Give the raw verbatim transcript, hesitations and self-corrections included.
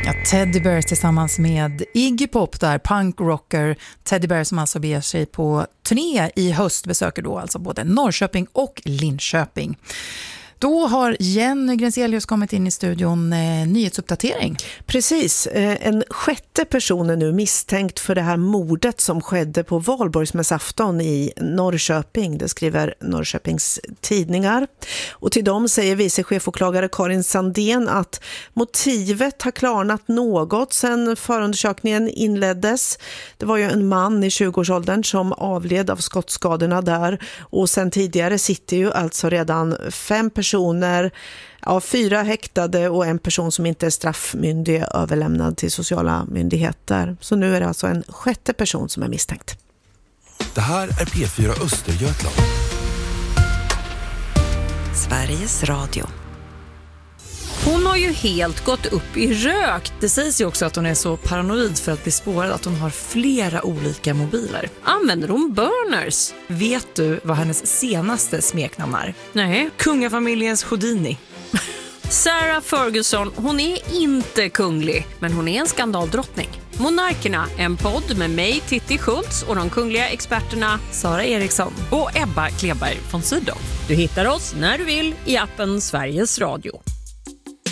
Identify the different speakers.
Speaker 1: Ja, Teddy Bear tillsammans med Iggy Pop där, punkrocker. Teddy Bear som alltså beger sig på turné i höst, besöker då alltså både Norrköping och Linköping. Då har Jenny Grenselius kommit in i studion, eh, nyhetsuppdatering.
Speaker 2: Precis, eh, en sjätte person är nu misstänkt för det här mordet som skedde på Valborgsmässoafton i Norrköping. Det skriver Norrköpings tidningar. Och till dem säger vicechefåklagare Karin Sandén att motivet har klarnat något sedan förundersökningen inleddes. Det var ju en man i tjugoårsåldern som avled av skottskadorna där, och sen tidigare sitter ju alltså redan fem personer personer, ja, fyra häktade och en person som inte är straffmyndig överlämnad till sociala myndigheter. Så nu är det alltså en sjätte person som är misstänkt.
Speaker 3: Det här är P fyra Östergötland.
Speaker 4: Sveriges Radio.
Speaker 5: Hon har ju helt gått upp i rök.
Speaker 1: Det sägs ju också att hon är så paranoid för att bli spårad att hon har flera olika mobiler.
Speaker 5: Använder hon burners?
Speaker 1: Vet du vad hennes senaste smeknamn är?
Speaker 5: Nej.
Speaker 1: Kungafamiljens Houdini.
Speaker 5: Sarah Ferguson, hon är inte kunglig, men hon är en skandaldrottning. Monarkerna, en podd med mig, Titti Schultz, och de kungliga experterna
Speaker 1: Sara Eriksson
Speaker 5: och Ebba Kleberg von Sydow. Du hittar oss när du vill i appen Sveriges Radio.